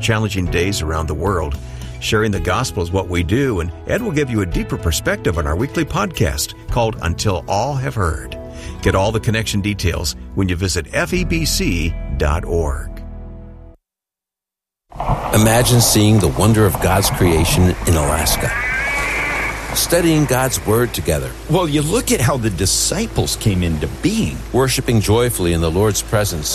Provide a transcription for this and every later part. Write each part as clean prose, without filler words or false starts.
challenging days around the world. Sharing the gospel is what we do, and Ed will give you a deeper perspective on our weekly podcast called Until All Have Heard. Get all the connection details when you visit febc.org. Imagine seeing the wonder of God's creation in Alaska. Studying God's Word together. Well, you look at how the disciples came into being. Worshiping joyfully in the Lord's presence.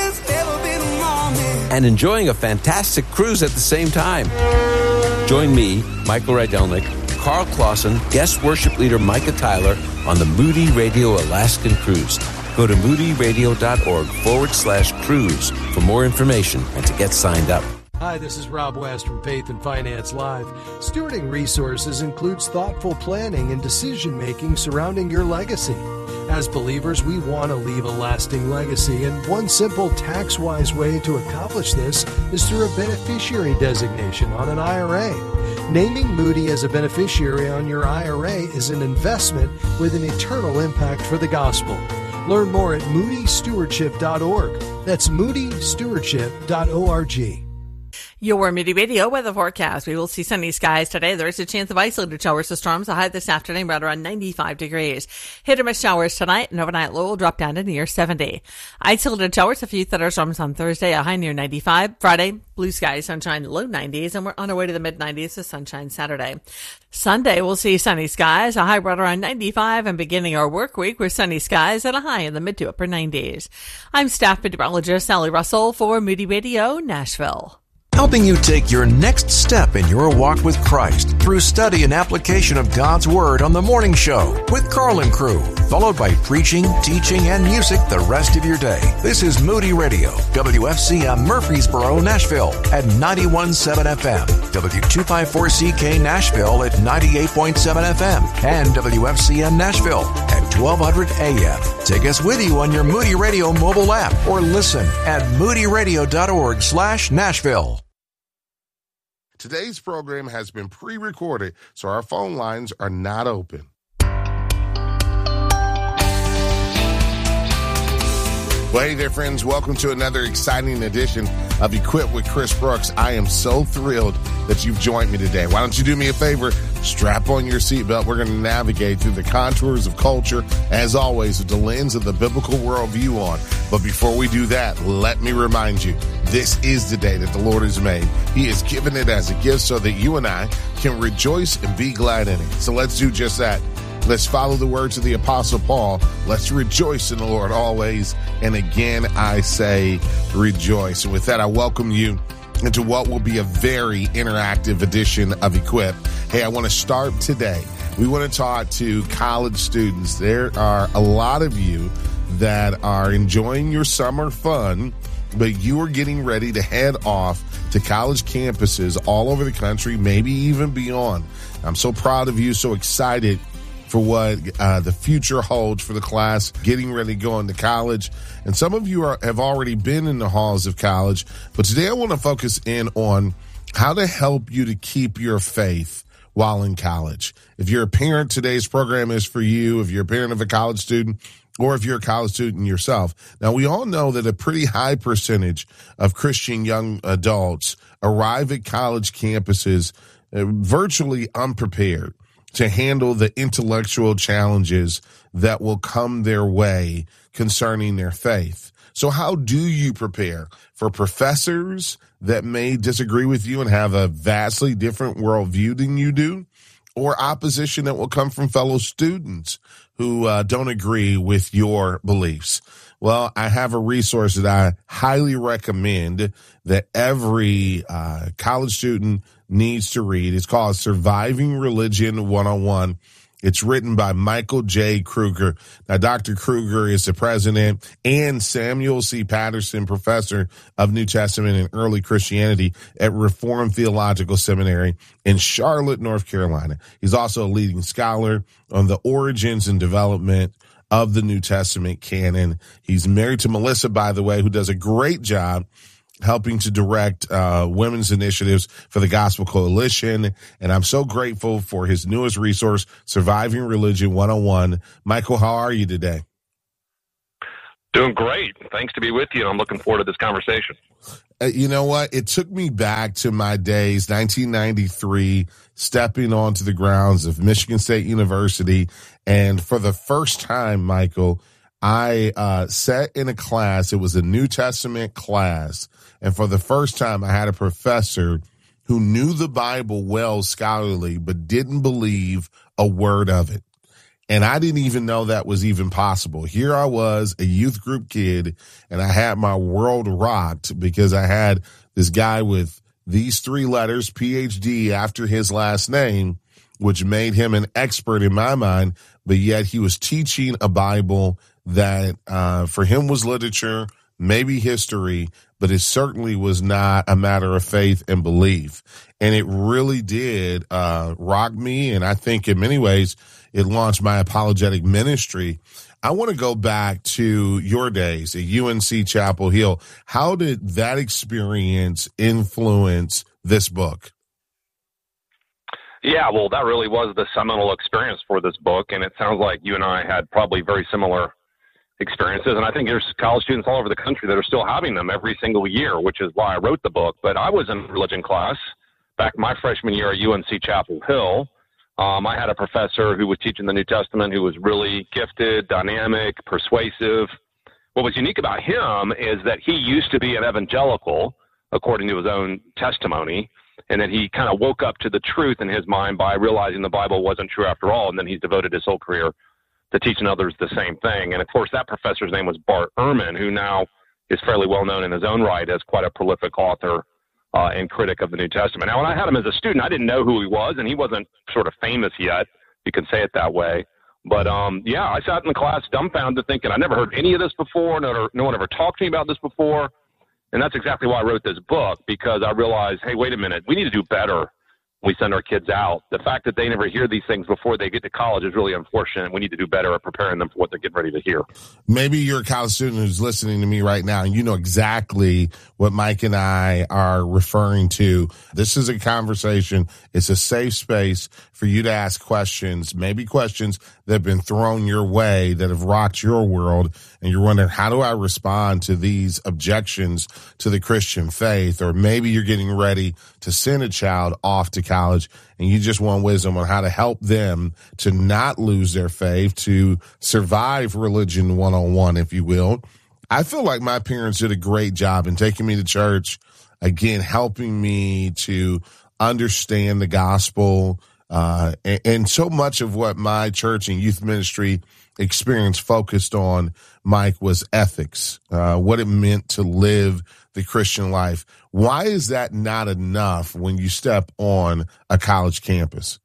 And enjoying a fantastic cruise at the same time. Join me, Michael Rydelnik, Carl Clausen, guest worship leader Micah Tyler on the Moody Radio Alaskan Cruise. Go to moodyradio.org/cruise for more information and to get signed up. Hi, this is Rob West from Faith and Finance Live. Stewarding resources includes thoughtful planning and decision-making surrounding your legacy. As believers, we want to leave a lasting legacy, and one simple tax-wise way to accomplish this is through a beneficiary designation on an IRA. Naming Moody as a beneficiary on your IRA is an investment with an eternal impact for the gospel. Learn more at moodystewardship.org. That's moodystewardship.org. Your Moody Radio weather forecast. We will see sunny skies today. There is a chance of isolated showers or storms. A high this afternoon right around 95 degrees. Hit or miss showers tonight, and overnight low will drop down to near 70. Isolated showers, a few thunderstorms on Thursday, a high near 95. Friday, blue skies, sunshine, low 90s, and we're on our way to the mid-90s to sunshine Saturday. Sunday, we'll see sunny skies, a high right around 95, and beginning our work week with sunny skies and a high in the mid to upper 90s. I'm staff meteorologist Sally Russell for Moody Radio, Nashville. Helping you take your next step in your walk with Christ through study and application of God's Word on The Morning Show with Carl and crew, followed by preaching, teaching, and music the rest of your day. This is Moody Radio, WFCM Murfreesboro, Nashville at 91.7 FM, W254CK Nashville at 98.7 FM, and WFCM Nashville at 1200 AM. Take us with you on your Moody Radio mobile app or listen at moodyradio.org/Nashville. Today's program has been pre-recorded, so our phone lines are not open. Well, hey there, friends. Welcome to another exciting edition of Equipped with Chris Brooks. I am so thrilled that you've joined me today. Why don't you do me a favor? Strap on your seatbelt. We're going to navigate through the contours of culture, as always, with the lens of the biblical worldview on. But before we do that, let me remind you, this is the day that the Lord has made. He has given it as a gift so that you and I can rejoice and be glad in it. So let's do just that. Let's follow the words of the Apostle Paul. Let's rejoice in the Lord always. And again, I say rejoice. And with that, I welcome you into what will be a very interactive edition of Equip. Hey, I want to start today. We want to talk to college students. There are a lot of you that are enjoying your summer fun, but you are getting ready to head off to college campuses all over the country, maybe even beyond. I'm so proud of you, so excited for what the future holds for the class getting ready to go into college. And some of you have already been in the halls of college, but today I want to focus in on how to help you to keep your faith while in college. If you're a parent, today's program is for you. If you're a parent of a college student, or if you're a college student yourself. Now, we all know that a pretty high percentage of Christian young adults arrive at college campuses virtually unprepared to handle the intellectual challenges that will come their way concerning their faith. So how do you prepare for professors that may disagree with you and have a vastly different worldview than you do, or opposition that will come from fellow students who don't agree with your beliefs? Well, I have a resource that I highly recommend that every college student needs to read. It's called Surviving Religion 101. It's written by Michael J. Kruger. Now, Dr. Kruger is the president and Samuel C. Patterson Professor of New Testament and Early Christianity at Reformed Theological Seminary in Charlotte, North Carolina. He's also a leading scholar on the origins and development of the New Testament canon. He's married to Melissa, by the way, who does a great job helping to direct women's initiatives for the Gospel Coalition. And I'm so grateful for his newest resource, Surviving Religion 101. Michael, how are you today? Doing great. Thanks to be with you. I'm looking forward to this conversation. You know what? It took me back to my days, 1993, stepping onto the grounds of Michigan State University. And for the first time, Michael, I sat in a class. It was a New Testament class. And for the first time, I had a professor who knew the Bible well, scholarly, but didn't believe a word of it. And I didn't even know that was even possible. Here I was, a youth group kid, and I had my world rocked because I had this guy with these 3 letters, PhD, after his last name, which made him an expert in my mind, but yet he was teaching a Bible that for him was literature, maybe history, but it certainly was not a matter of faith and belief. And it really did rock me, and I think in many ways it launched my apologetic ministry. I want to go back to your days at UNC Chapel Hill. How did that experience influence this book? Yeah, well, that really was the seminal experience for this book, and it sounds like you and I had probably very similar experiences, and I think there's college students all over the country that are still having them every single year, which is why I wrote the book. But I was in religion class back my freshman year at UNC Chapel Hill. I had a professor who was teaching the New Testament who was really gifted, dynamic, persuasive. What was unique about him is that he used to be an evangelical, according to his own testimony, and that he kind of woke up to the truth in his mind by realizing the Bible wasn't true after all, and then he's devoted his whole career to teaching others the same thing. And, of course, that professor's name was Bart Ehrman, who now is fairly well known in his own right as quite a prolific author and critic of the New Testament. Now, when I had him as a student, I didn't know who he was, and he wasn't sort of famous yet. You can say it that way. But, yeah, I sat in the class dumbfounded thinking, I never heard any of this before. No one ever talked to me about this before. And that's exactly why I wrote this book, because I realized, hey, wait a minute, we need to do better when we send our kids out. The fact that they never hear these things before they get to college is really unfortunate. We need to do better at preparing them for what they're getting ready to hear. Maybe you're a college student who's listening to me right now, and you know exactly what Mike and I are referring to. This is a conversation. It's a safe space for you to ask questions, maybe questions that have been thrown your way that have rocked your world, and you're wondering, how do I respond to these objections to the Christian faith? Or maybe you're getting ready to send a child off to college, and you just want wisdom on how to help them to not lose their faith, to survive religion 101, if you will. I feel like my parents did a great job in taking me to church, again, helping me to understand the gospel. And so much of what my church and youth ministry experience focused on, Mike, was ethics, what it meant to live the Christian life. Why is that not enough when you step on a college campus?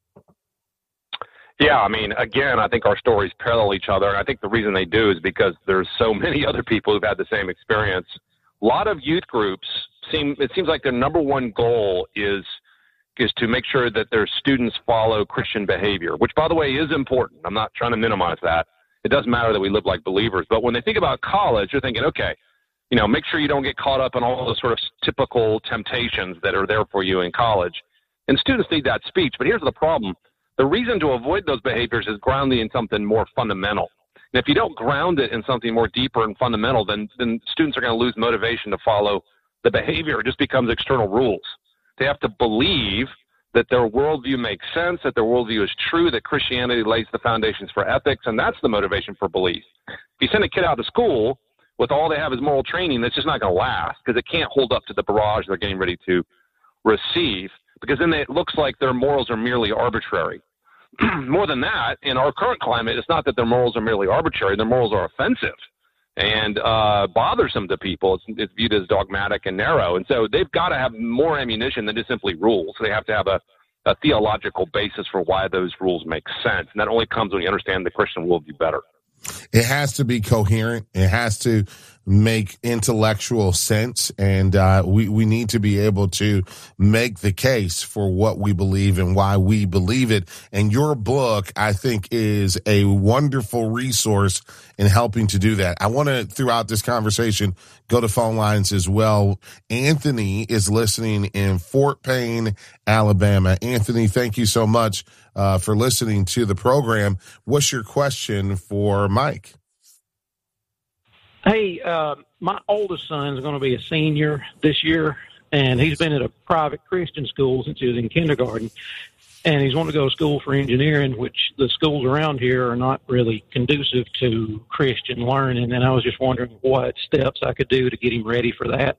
Yeah, I mean, again, I think our stories parallel each other. I think the reason they do is because there's so many other people who've had the same experience. A lot of youth groups it seems like their number one goal is to make sure that their students follow Christian behavior, which, by the way, is important. I'm not trying to minimize that. It does matter that we live like believers. But when they think about college, they're thinking, okay, make sure you don't get caught up in all the sort of typical temptations that are there for you in college. And students need that speech. But here's the problem. The reason to avoid those behaviors is grounding in something more fundamental. And if you don't ground it in something more deeper and fundamental, then students are going to lose motivation to follow the behavior. It just becomes external rules. They have to believe that their worldview makes sense, that their worldview is true, that Christianity lays the foundations for ethics, and that's the motivation for belief. If you send a kid out to school with all they have is moral training, that's just not going to last, because it can't hold up to the barrage they're getting ready to receive, because then it looks like their morals are merely arbitrary. More than that, in our current climate, it's not that their morals are merely arbitrary. Their morals are offensive and bothersome to people. It's viewed as dogmatic and narrow. And so they've got to have more ammunition than just simply rules. They have to have a theological basis for why those rules make sense. And that only comes when you understand the Christian worldview better. It has to be coherent. It has to make intellectual sense. And we need to be able to make the case for what we believe and why we believe it. And your book, I think, is a wonderful resource in helping to do that. I want to, throughout this conversation, go to phone lines as well. Anthony is listening in Fort Payne, Alabama. Anthony, thank you so much for listening to the program. What's your question for Mike? Hey, my oldest son is going to be a senior this year, and he's been at a private Christian school since he was in kindergarten. And he's wanting to go to school for engineering, which the schools around here are not really conducive to Christian learning. And I was just wondering what steps I could do to get him ready for that.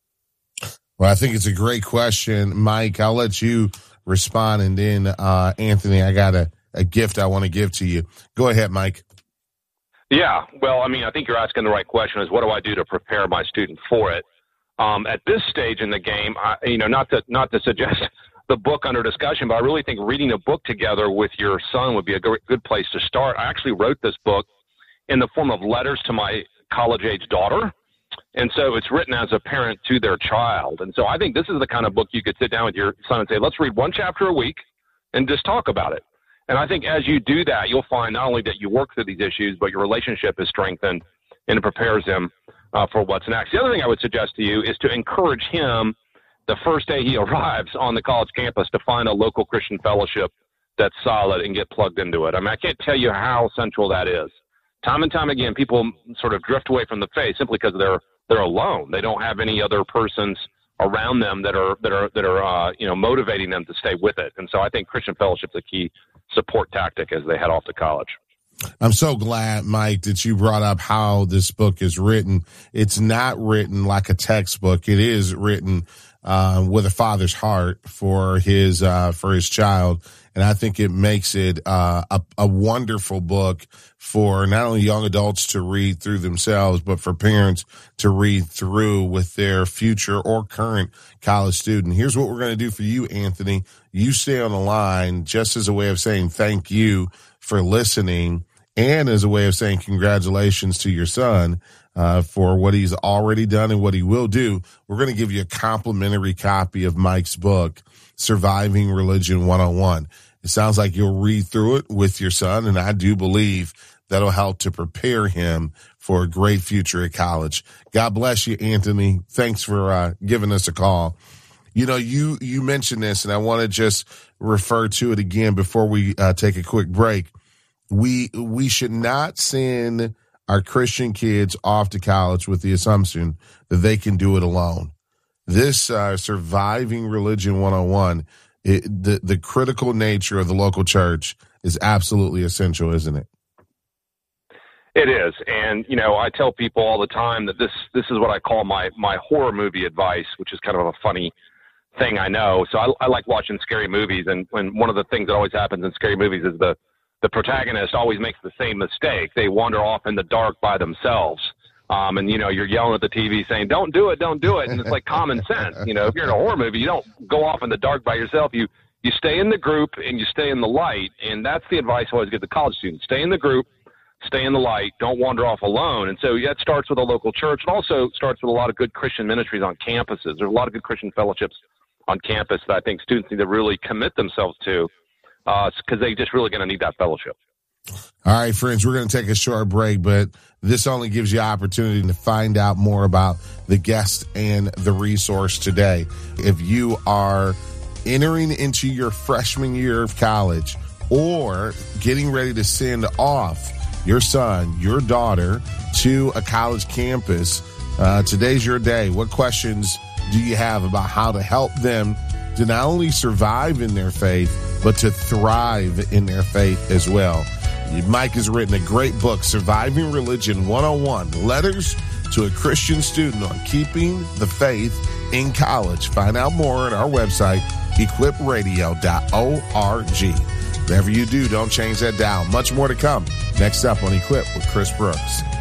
Well, I think it's a great question. Mike, I'll let you respond. And then, Anthony, I got a gift I want to give to you. Go ahead, Mike. Yeah, well, I mean, I think you're asking the right question is what do I do to prepare my student for it? At this stage in the game, not to suggest the book under discussion, but I really think reading a book together with your son would be a good place to start. I actually wrote this book in the form of letters to my college-age daughter, and so it's written as a parent to their child. And so I think this is the kind of book you could sit down with your son and say, let's read one chapter a week and just talk about it. And I think as you do that, you'll find not only that you work through these issues, but your relationship is strengthened and it prepares him for what's next. The other thing I would suggest to you is to encourage him the first day he arrives on the college campus to find a local Christian fellowship that's solid and get plugged into it. I mean, I can't tell you how central that is. Time and time again, people sort of drift away from the faith simply because they're alone. They don't have any other persons around them that are motivating them to stay with it. And so I think Christian fellowship's a key support tactic as they head off to college. I'm so glad, Mike, that you brought up how this book is written. It's not written like a textbook. It is written with a father's heart for his child. And I think it makes it a wonderful book for not only young adults to read through themselves, but for parents to read through with their future or current college student. Here's what we're going to do for you, Anthony. You stay on the line just as a way of saying thank you for listening and as a way of saying congratulations to your son for what he's already done and what he will do. We're going to give you a complimentary copy of Mike's book, Surviving Religion 101. It sounds like you'll read through it with your son, and I do believe that'll help to prepare him for a great future at college. God bless you, Anthony. Thanks for giving us a call. You know, you mentioned this, and I want to just refer to it again before we take a quick break. We should not send our Christian kids off to college with the assumption that they can do it alone. This Surviving Religion 101, the critical nature of the local church is absolutely essential, isn't it? It is. And, I tell people all the time that this is what I call my horror movie advice, which is kind of a funny thing, I know. So I like watching scary movies. And when one of the things that always happens in scary movies is the protagonist always makes the same mistake. They wander off in the dark by themselves. And you're yelling at the TV saying, don't do it. And it's like common sense. If you're in a horror movie, you don't go off in the dark by yourself. You stay in the group and you stay in the light. And that's the advice I always give to college students. Stay in the group, stay in the light, don't wander off alone. And so that starts with a local church. It also starts with a lot of good Christian ministries on campuses. There's a lot of good Christian fellowships on campus that I think students need to really commit themselves to because they're just really going to need that fellowship. All right, friends, we're going to take a short break, but this only gives you opportunity to find out more about the guest and the resource today. If you are entering into your freshman year of college or getting ready to send off your son, your daughter to a college campus, today's your day. What questions do you have about how to help them to not only survive in their faith, but to thrive in their faith as well? Mike has written a great book, Surviving Religion 101, Letters to a Christian Student on Keeping the Faith in College. Find out more at our website, equipradio.org. Whatever you do, don't change that dial. Much more to come. Next up on Equip with Chris Brooks.